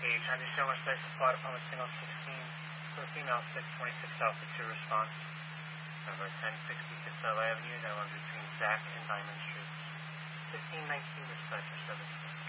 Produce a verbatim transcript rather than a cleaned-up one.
page. I understand West Side Fire Department single sixteen for the female six twenty-six Alpha two response. Number ten sixty Casella Avenue, that one between Zach and Diamond Street. fifteen nineteen dispatcher seven.